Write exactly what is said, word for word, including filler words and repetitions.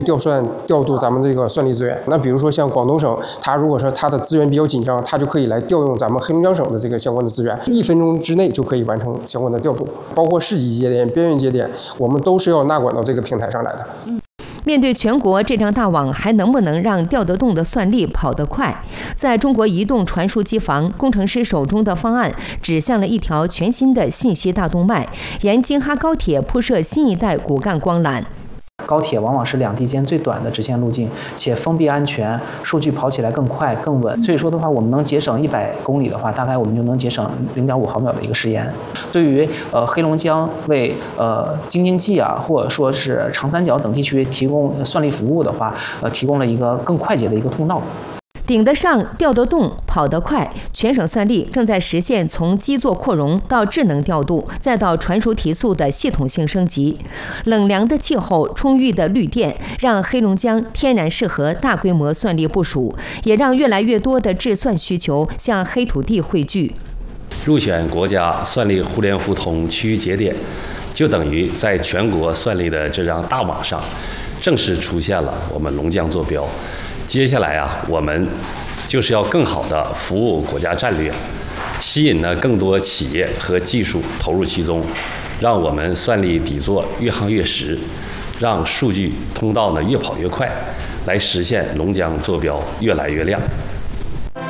调算调度咱们这个算力资源。那比如说像广东省，它如果说它的资源比较紧张，它就可以来调用咱们黑龙江省的这个相关的资源，一分钟之内就可以完成相关的调度。包括市级节点、边缘节点，我们都是要纳管到这个平台上来的。 面对全国这张大网，还能不能让调得动的算力跑得快？在中国移动传输机房工程师手中的方案，指向了一条全新的信息大动脉，沿京哈高铁铺设新一代骨干光缆。 高铁往往是两地间最短的直线路径，且封闭安全，数据跑起来更快更稳。所以说的话，我们能节省一百公里的话，大概我们就能节省零点五毫秒的一个时延。对于呃黑龙江为呃京津冀啊，或者说是长三角等地区提供算力服务的话，呃提供了一个更快捷的一个通道。 顶得上、调得动、跑得快，全省算力正在实现从基座扩容到智能调度，再到传输提速的系统性升级。冷凉的气候、充裕的绿电，让黑龙江天然适合大规模算力部署，也让越来越多的智算需求向黑土地汇聚。 入选国家算力互联互通区域节点，就等于在全国算力的这张大网上，正式出现了我们龙江坐标。接下来啊，我们就是要更好地服务国家战略，吸引呢更多企业和技术投入其中，让我们算力底座越夯越实，让数据通道呢越跑越快，来实现龙江坐标越来越亮。